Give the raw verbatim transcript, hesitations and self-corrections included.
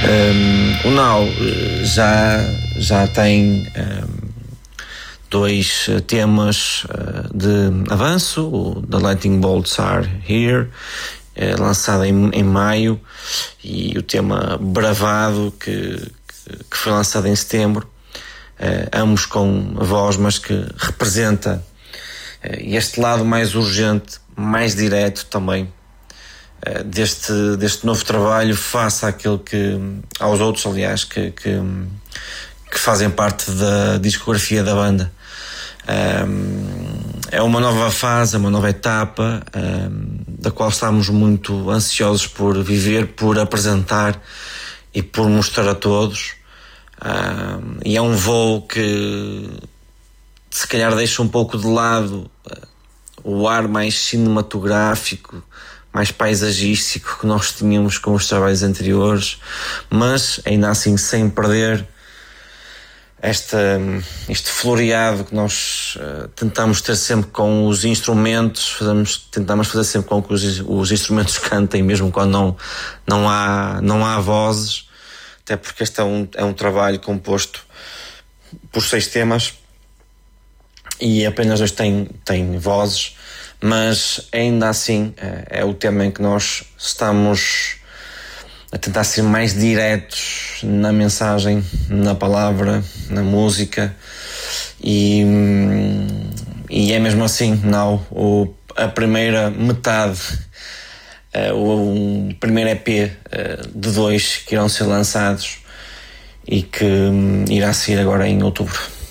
Um, o Now já, já tem um, dois temas uh, de avanço. O The Lightning Bolts Are Here, é lançado em, em maio, e o tema Bravado, que, que, que foi lançado em setembro, uh, ambos com a voz, mas que representa uh, este lado mais urgente, mais direto também, uh, deste, deste novo trabalho, face àquele que, aos outros, aliás, que, que, que fazem parte da discografia da banda. Um, é uma nova fase, uma nova etapa, um, da qual estamos muito ansiosos por viver, por apresentar e por mostrar a todos. Um, e é um voo que se calhar deixa um pouco de lado uh, o ar mais cinematográfico, mais paisagístico que nós tínhamos com os trabalhos anteriores, mas ainda assim sem perder Esta, este floreado que nós uh, tentamos ter sempre com os instrumentos. Fazemos, tentamos fazer sempre com que os, os instrumentos cantem, mesmo quando não, não, há, não há vozes, até porque este é um, é um trabalho composto por seis temas e apenas dois têm, têm vozes, mas ainda assim é, é o tema em que nós estamos a tentar ser mais diretos na mensagem, na palavra, na música, e, e é mesmo assim. Não, o, a primeira metade, uh, o, o primeiro E P uh, de dois que irão ser lançados e que um, irá sair agora em outubro.